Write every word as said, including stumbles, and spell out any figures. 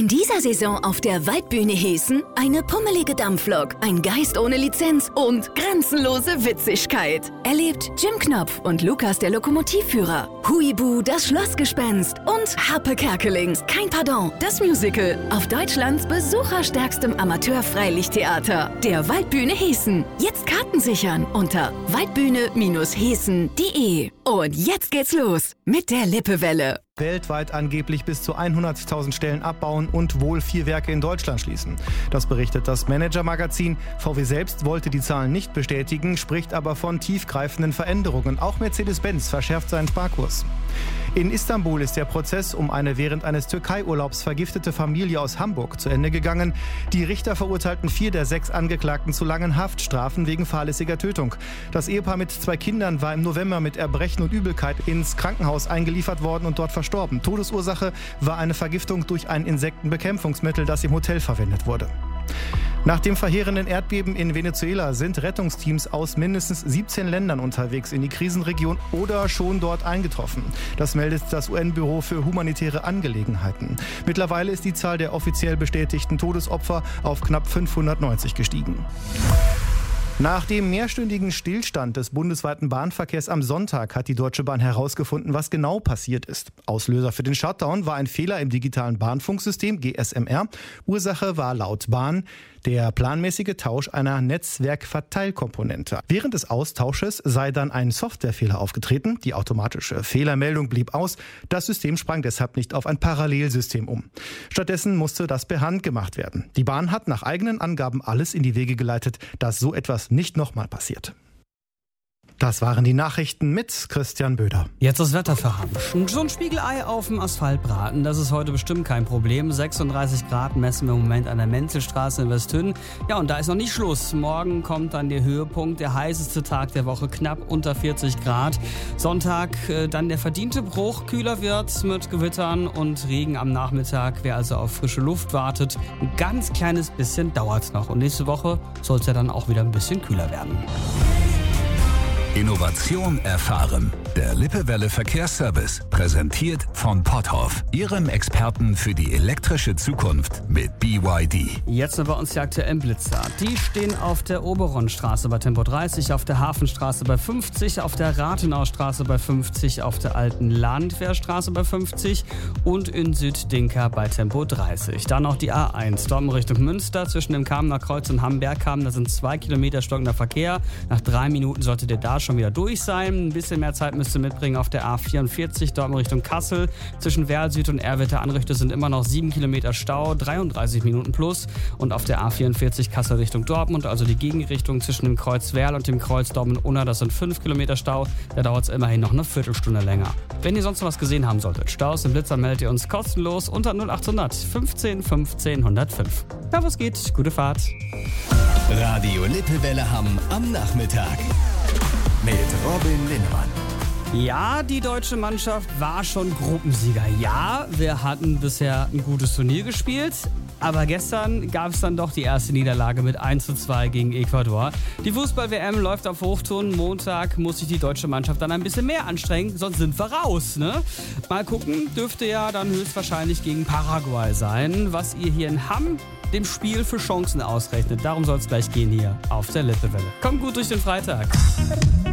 In dieser Saison auf der Waldbühne Hessen eine pummelige Dampflok, ein Geist ohne Lizenz und grenzenlose Witzigkeit. Erlebt Jim Knopf und Lukas der Lokomotivführer, Huibu das Schlossgespenst und Harpe Kerkeling, kein Pardon, das Musical auf Deutschlands besucherstärkstem Amateur-Freilichttheater, der Waldbühne Hessen. Jetzt Karten sichern unter waldbühne Hessen punkt de. Und jetzt geht's los mit der Lippewelle. Weltweit angeblich bis zu hunderttausend Stellen abbauen und wohl vier Werke in Deutschland schließen. Das berichtet das Manager-Magazin. V W selbst wollte die Zahlen nicht bestätigen, spricht aber von tiefgreifenden Veränderungen. Auch Mercedes-Benz verschärft seinen Sparkurs. In Istanbul ist der Prozess um eine während eines Türkei-Urlaubs vergiftete Familie aus Hamburg zu Ende gegangen. Die Richter verurteilten vier der sechs Angeklagten zu langen Haftstrafen wegen fahrlässiger Tötung. Das Ehepaar mit zwei Kindern war im November mit Erbrechen und Übelkeit ins Krankenhaus eingeliefert worden und dort verstorben. Todesursache war eine Vergiftung durch ein Insektenbekämpfungsmittel, das im Hotel verwendet wurde. Nach dem verheerenden Erdbeben in Venezuela sind Rettungsteams aus mindestens siebzehn Ländern unterwegs in die Krisenregion oder schon dort eingetroffen. Das meldet das U N-Büro für humanitäre Angelegenheiten. Mittlerweile ist die Zahl der offiziell bestätigten Todesopfer auf knapp fünfhundertneunzig gestiegen. Nach dem mehrstündigen Stillstand des bundesweiten Bahnverkehrs am Sonntag hat die Deutsche Bahn herausgefunden, was genau passiert ist. Auslöser für den Shutdown war ein Fehler im digitalen Bahnfunksystem G S M R. Ursache war laut Bahn der planmäßige Tausch einer Netzwerkverteilkomponente. Während des Austausches sei dann ein Softwarefehler aufgetreten. Die automatische Fehlermeldung blieb aus. Das System sprang deshalb nicht auf ein Parallelsystem um. Stattdessen musste das per Hand gemacht werden. Die Bahn hat nach eigenen Angaben alles in die Wege geleitet, dass so etwas nicht nochmal passiert. Das waren die Nachrichten mit Christian Böder. Jetzt das Wetter für Hamburg. So ein Spiegelei auf dem Asphalt braten, das ist heute bestimmt kein Problem. sechsunddreißig Grad messen wir im Moment an der Menzelstraße in Westhütten. Ja, und da ist noch nicht Schluss. Morgen kommt dann der Höhepunkt, der heißeste Tag der Woche, knapp unter vierzig Grad. Sonntag äh, dann der verdiente Bruch, kühler wird's mit Gewittern und Regen am Nachmittag. Wer also auf frische Luft wartet, ein ganz kleines bisschen dauert's noch. Und nächste Woche soll es ja dann auch wieder ein bisschen kühler werden. Innovation erfahren. Der Lippewelle Verkehrsservice, präsentiert von Potthoff, Ihrem Experten für die elektrische Zukunft mit B Y D. Jetzt sind bei uns die aktuellen Blitzer. Die stehen auf der Oberonstraße bei Tempo dreißig, auf der Hafenstraße bei fünfzig, auf der Rathenaustraße bei fünfzig, auf der alten Landwehrstraße bei fünfzig und in Süddinka bei Tempo dreißig. Dann noch die A eins, Dortmund Richtung Münster, zwischen dem Kamener Kreuz und Hamberg-Kamen. Da sind zwei Kilometer stockender Verkehr. Nach drei Minuten sollte der da schon wieder durch sein. Ein bisschen mehr Zeit müsst ihr mitbringen auf der A vierundvierzig, Dortmund Richtung Kassel. Zwischen Werl Süd und Erwitter Anrichte sind immer noch sieben Kilometer Stau, dreiunddreißig Minuten plus. Und auf der A vierundvierzig Kassel Richtung Dortmund, also die Gegenrichtung zwischen dem Kreuz Werl und dem Kreuz Dortmund-Unna, das sind fünf Kilometer Stau. Da dauert es immerhin noch eine Viertelstunde länger. Wenn ihr sonst noch was gesehen haben solltet, Staus im Blitzer, meldet ihr uns kostenlos unter null achthundert fünfzehn fünfzehn hundertfünf. Ja, was geht? Gute Fahrt. Radio Lippewelle Hamm am Nachmittag. Mit Robin Linnemann. Ja, die deutsche Mannschaft war schon Gruppensieger. Ja, wir hatten bisher ein gutes Turnier gespielt. Aber gestern gab es dann doch die erste Niederlage mit eins zu zwei gegen Ecuador. Die Fußball-W M läuft auf Hochtouren. Montag muss sich die deutsche Mannschaft dann ein bisschen mehr anstrengen, sonst sind wir raus, ne? Mal gucken, dürfte ja dann höchstwahrscheinlich gegen Paraguay sein, was ihr hier in Hamm dem Spiel für Chancen ausrechnet. Darum soll es gleich gehen hier auf der Lippewelle. Kommt gut durch den Freitag.